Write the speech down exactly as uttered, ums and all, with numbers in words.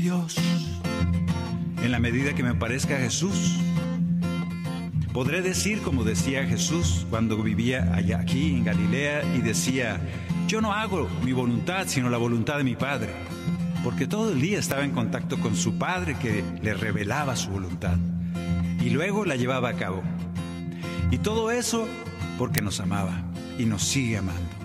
Dios, en la medida que me parezca a Jesús. Podré decir como decía Jesús cuando vivía allá aquí en Galilea y decía: yo no hago mi voluntad sino la voluntad de mi Padre, porque todo el día estaba en contacto con su Padre que le revelaba su voluntad y luego la llevaba a cabo. Y todo eso porque nos amaba y nos sigue amando.